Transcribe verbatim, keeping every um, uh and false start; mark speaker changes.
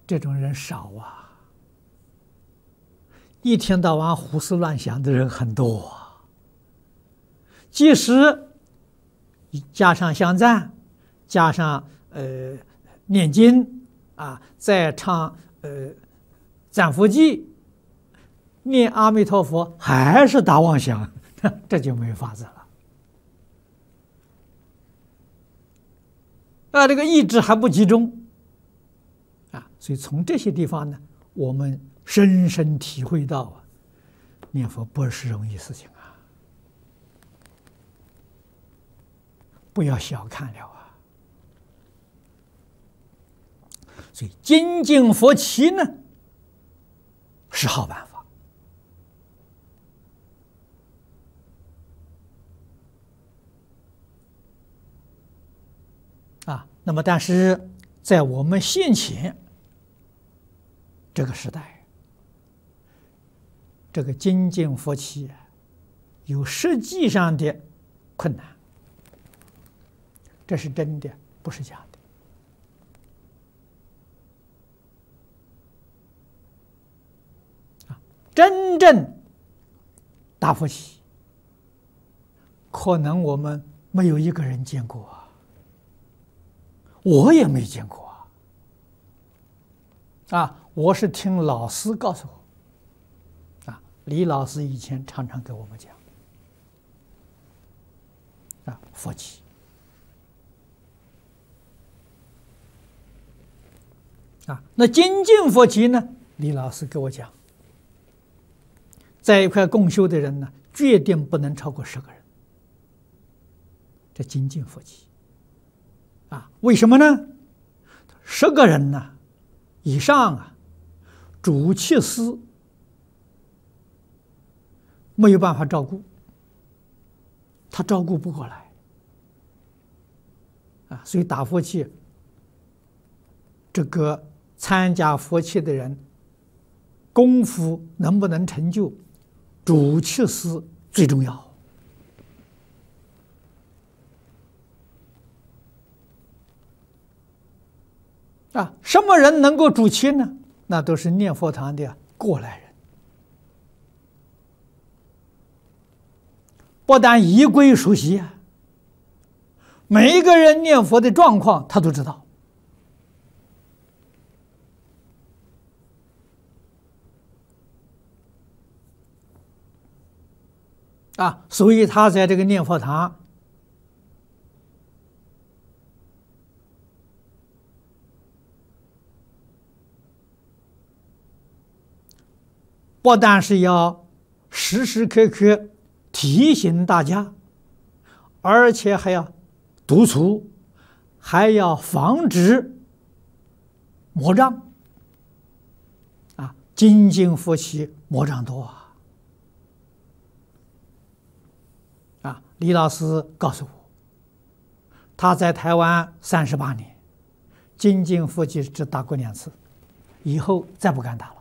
Speaker 1: 这种人少啊，一天到晚胡思乱想的人很多啊。即使加上香赞，加上呃念经啊，再唱呃赞佛偈，念阿弥陀佛，还是打妄想，这就没法子了。啊，这个意志还不集中啊，所以从这些地方呢，我们深深体会到啊，念佛不是容易事情啊，不要小看了啊。所以精进佛七呢，是好办法。啊，那么但是在我们现前这个时代，这个精进佛七有实际上的困难，这是真的，不是假的。啊，真正大佛七，可能我们没有一个人见过啊。我也没见过啊！啊，我是听老师告诉我，啊，李老师以前常常给我们讲，啊，佛七，啊，那精进佛七呢？李老师给我讲，在一块共修的人呢，决定不能超过十个人，这精进佛七。啊，为什么呢？十个人呢以上啊，主契师没有办法照顾，他照顾不过来啊，所以打佛七，这个参加佛七的人功夫能不能成就，主契师最重要。啊，什么人能够主七呢？那都是念佛堂的过来人，不但仪规熟悉啊，每一个人念佛的状况他都知道。啊，所以他在这个念佛堂不但是要时时刻刻提醒大家，而且还要督促，还要防止魔障。啊，精进佛七魔障多啊！啊，李老师告诉我，他在台湾三十八年，精进佛七只打过两次，以后再不敢打了。